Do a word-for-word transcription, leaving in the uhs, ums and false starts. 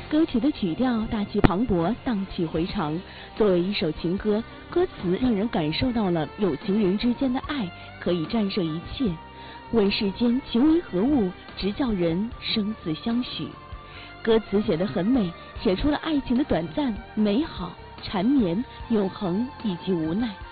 歌曲的曲调大气磅礴，荡气回肠。作为一首情歌，歌词让人感受到了有情人之间的爱可以战胜一切。问世间情为何物，直叫人生死相许。歌词写得很美，写出了爱情的短暂、美好、缠绵、永恒以及无奈。